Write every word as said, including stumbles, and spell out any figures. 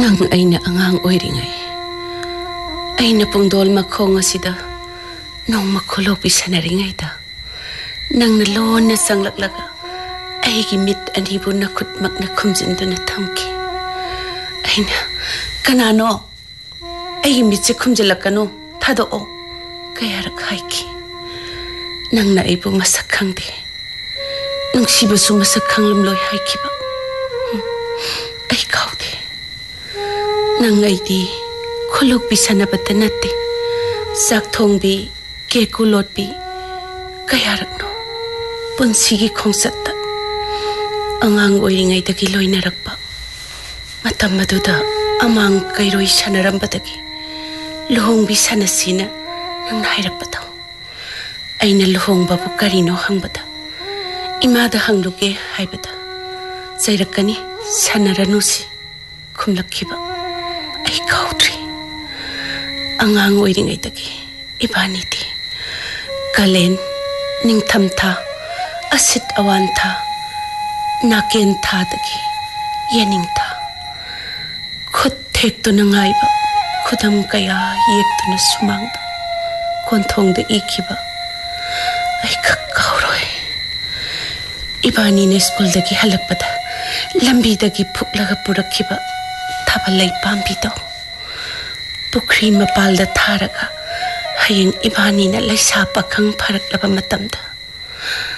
Nang aina angang oiringai aina pungdol makhong asida nong makhulok bisanaringai da nang na lon na sanglaklaga aigi mit anibu na khutmak na khumjinduna thamki aina kanano aigi mit se khumjalakano thado o kayara khaiki nang na ibu masak khangde nang siba su masak khanglam loi haiki ba ai kaude nang ai di khuluk bisanabata natte sak thong bi ke kulot bi kayarakno punsigi khongsatta angang oiringai dagi loinarakpa matam maduda amang kairoi sanarambadagi luhong bi sanasina nang nairakpata aina luhong babu karino hangbada imada hangluke haibada zairakani sanaranusi khumlakhiba ai kaudri angang oiringai dagi ibani ti kalen ningtham tha asit awan tha naken tha dagi yening tha khut thek tu nangai ba khudam kaya yek tu na sumang da konthong da ikiba ai khak kauroi ibani ne school dagi halakpada lambi dagi phuklaga purakhiba thabalai pambi do pukri mapal da tharaga hayeng ibani na laisa pakhang pharak laba matamda